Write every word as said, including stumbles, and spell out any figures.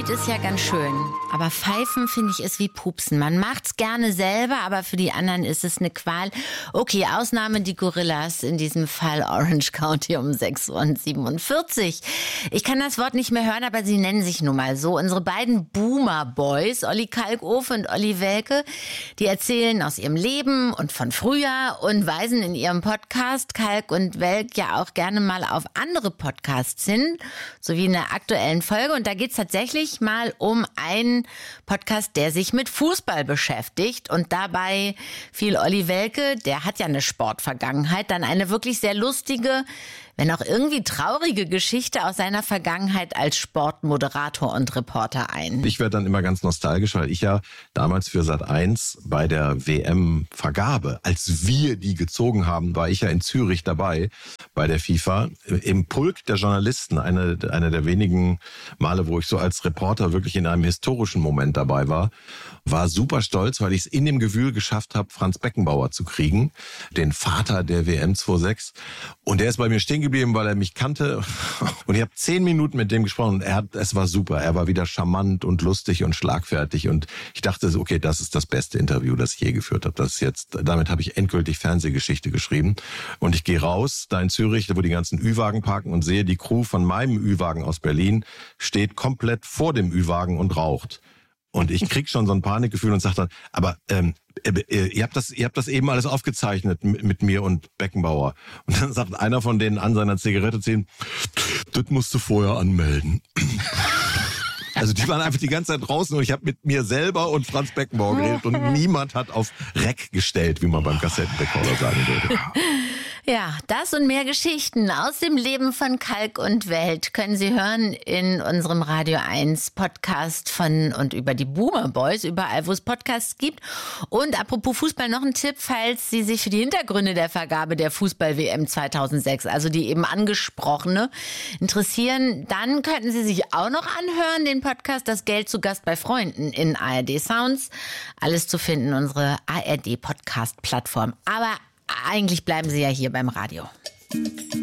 Lied ist ja ganz schön, aber Pfeifen, finde ich, ist wie Pupsen. Man macht's gerne selber, aber für die anderen ist es eine Qual. Okay, Ausnahme die Gorillas, in diesem Fall Orange County um sechs Uhr siebenundvierzig. Ich kann das Wort nicht mehr hören, aber sie nennen sich nun mal so. Unsere beiden Boomer-Boys, Olli Kalkofe und Olli Welke, die erzählen aus ihrem Leben und von früher und weisen in ihrem Podcast Kalk und Welk ja auch gerne mal auf andere Podcasts hin, sowie in der aktuellen Folge. Und da geht es tatsächlich mal um einen Podcast, der sich mit Fußball beschäftigt. Und dabei fiel Olli Welke, der hat ja eine Sportvergangenheit, dann eine wirklich sehr lustige, wenn auch irgendwie traurige Geschichte aus seiner Vergangenheit als Sportmoderator und Reporter ein. Ich werde dann immer ganz nostalgisch, weil ich ja damals für Sat eins bei der W M-Vergabe, als wir die gezogen haben, war ich ja in Zürich dabei bei der FIFA, im Pulk der Journalisten, eine, eine der wenigen Male, wo ich so als Reporter wirklich in einem historischen Moment dabei war. War super stolz, weil ich es in dem Gewühl geschafft habe, Franz Beckenbauer zu kriegen, den Vater der W M sechsundzwanzig. Und der ist bei mir stehen geblieben, weil er mich kannte. Und ich habe zehn Minuten mit dem gesprochen. Und er hat, es war super. Er war wieder charmant und lustig und schlagfertig. Und ich dachte, okay, das ist das beste Interview, das ich je geführt habe. Das ist jetzt, damit habe ich endgültig Fernsehgeschichte geschrieben. Und ich gehe raus, da in Zürich, wo die ganzen Ü-Wagen parken, und sehe, die Crew von meinem Ü-Wagen aus Berlin steht komplett vor dem Ü-Wagen und raucht. Und ich krieg schon so ein Panikgefühl und sag dann, aber ähm, äh, ihr habt das, ihr habt das eben alles aufgezeichnet mit, mit mir und Beckenbauer. Und dann sagt einer von denen an seiner Zigarette ziehen, das musst du vorher anmelden. Also die waren einfach die ganze Zeit draußen und ich habe mit mir selber und Franz Beckenbauer geredet und niemand hat auf Rec gestellt, wie man beim Kassettenrekorder sagen würde. Ja, das und mehr Geschichten aus dem Leben von Kalk und Welk können Sie hören in unserem Radio eins Podcast von und über die Boomer Boys, überall wo es Podcasts gibt. Und apropos Fußball noch ein Tipp, falls Sie sich für die Hintergründe der Vergabe der Fußball-W M zweitausendsechs, also die eben angesprochene, interessieren, dann könnten Sie sich auch noch anhören, den Podcast Das Geld zu Gast bei Freunden in A R D Sounds. Alles zu finden, unsere A R D Podcast-Plattform. Aber eigentlich bleiben Sie ja hier beim Radio.